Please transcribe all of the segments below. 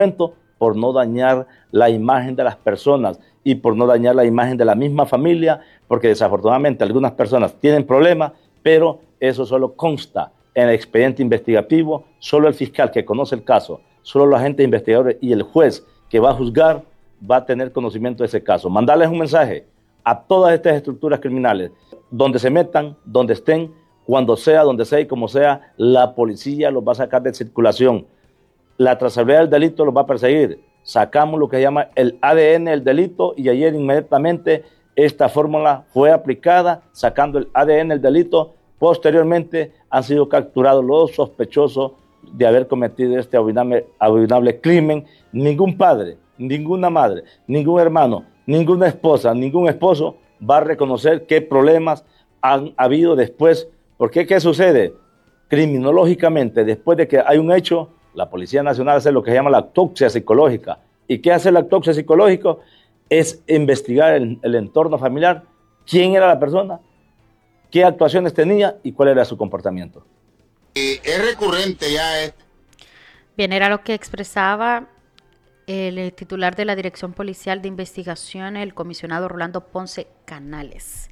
por no dañar la imagen de las personas y por no dañar la imagen de la misma familia, porque desafortunadamente algunas personas tienen problemas, pero eso solo consta en el expediente investigativo, solo el fiscal que conoce el caso, solo los agentes investigadores y el juez que va a juzgar va a tener conocimiento de ese caso. Mandarles un mensaje a todas estas estructuras criminales, donde se metan, donde estén, cuando sea, donde sea y como sea, la policía los va a sacar de circulación. La trazabilidad del delito los va a perseguir. Sacamos lo que se llama el ADN del delito y ayer inmediatamente esta fórmula fue aplicada, sacando el ADN del delito. Posteriormente han sido capturados los sospechosos de haber cometido este abominable crimen. Ningún padre, ninguna madre, ningún hermano, ninguna esposa, ningún esposo va a reconocer qué problemas han habido después. Porque ¿qué sucede? Criminológicamente, después de que hay un hecho, la Policía Nacional hace lo que se llama la autopsia psicológica. ¿Y qué hace la autopsia psicológica? Es investigar el entorno familiar, quién era la persona, qué actuaciones tenía y cuál era su comportamiento. Es recurrente ya. Bien, era lo que expresaba el titular de la Dirección Policial de Investigación, el comisionado Rolando Ponce Canales.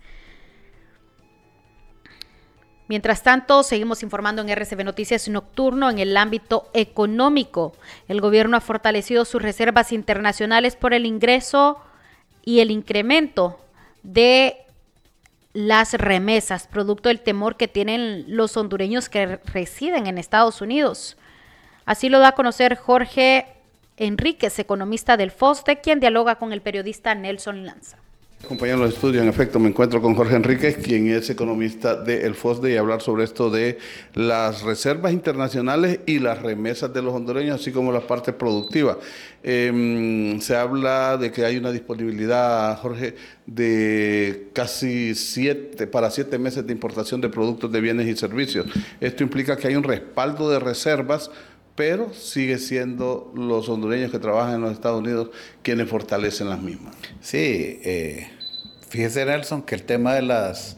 Mientras tanto, seguimos informando en RCB Noticias Nocturno en el ámbito económico. El gobierno ha fortalecido sus reservas internacionales por el ingreso y el incremento de las remesas, producto del temor que tienen los hondureños que residen en Estados Unidos. Así lo da a conocer Jorge Enríquez, economista del FOSDE, quien dialoga con el periodista Nelson Lanza. Compañeros de estudio, en efecto, me encuentro con Jorge Enríquez, quien es economista del FOSDE, y hablar sobre esto de las reservas internacionales y las remesas de los hondureños, así como la parte productiva. Se habla de que hay una disponibilidad, Jorge, de casi 7 meses de importación de productos de bienes y servicios. Esto implica que hay un respaldo de reservas, pero sigue siendo los hondureños que trabajan en los Estados Unidos quienes fortalecen las mismas. Sí, fíjese Nelson que el tema de las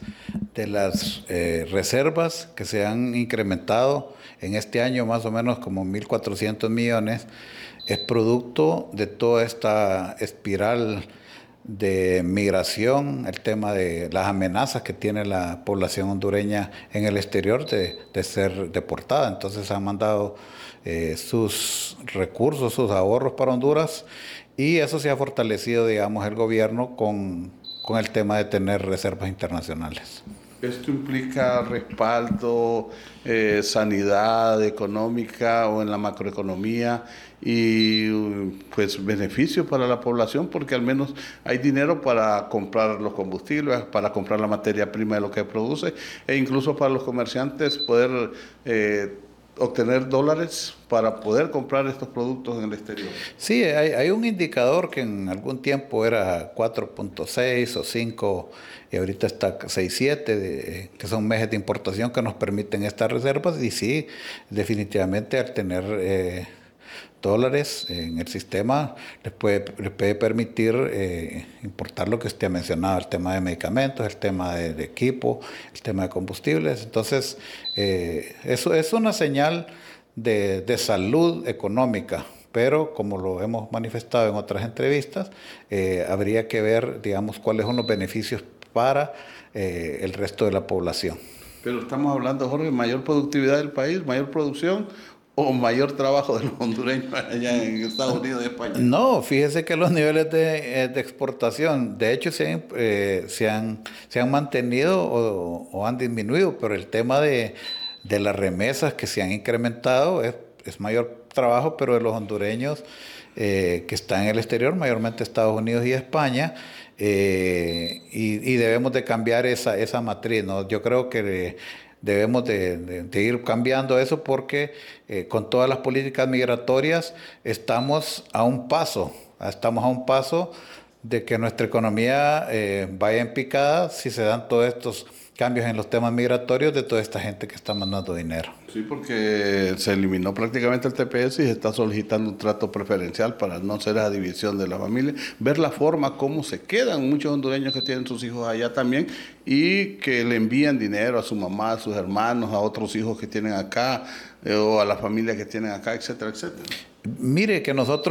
reservas que se han incrementado en este año más o menos como 1.400 millones es producto de toda esta espiral de migración, el tema de las amenazas que tiene la población hondureña en el exterior de ser deportada. Entonces han mandado sus recursos, sus ahorros para Honduras, y eso se ha fortalecido, digamos, el gobierno con el tema de tener reservas internacionales. ¿Esto implica respaldo, sanidad económica o en la macroeconomía y pues beneficios para la población? Porque al menos hay dinero para comprar los combustibles, para comprar la materia prima de lo que produce, e incluso para los comerciantes poder obtener dólares para poder comprar estos productos en el exterior. Sí, hay un indicador que en algún tiempo era 4.6 o 5 y ahorita está 6.7, que son meses de importación que nos permiten estas reservas, y sí, definitivamente al tener dólares en el sistema les puede permitir importar lo que usted ha mencionado, el tema de medicamentos, el tema de equipo, el tema de combustibles. Entonces, eso es una señal de salud económica, pero como lo hemos manifestado en otras entrevistas, habría que ver, digamos, cuáles son los beneficios para el resto de la población. Pero estamos hablando, Jorge, mayor productividad del país, mayor producción, o mayor trabajo de los hondureños allá en Estados Unidos y España. No, fíjese que los niveles de exportación, de hecho, se han mantenido o han disminuido, pero el tema de las remesas que se han incrementado es mayor trabajo, pero de los hondureños que están en el exterior, mayormente Estados Unidos y España, y debemos de cambiar esa matriz, ¿no? Yo creo que debemos de ir cambiando eso porque con todas las políticas migratorias estamos a un paso de que nuestra economía vaya en picada si se dan todos estos cambios en los temas migratorios de toda esta gente que está mandando dinero. Sí, porque se eliminó prácticamente el TPS y se está solicitando un trato preferencial para no hacer esa división de la familia, ver la forma como se quedan muchos hondureños que tienen sus hijos allá también y que le envían dinero a su mamá, a sus hermanos, a otros hijos que tienen acá o a la familia que tienen acá, etcétera, etcétera. Mire que nosotros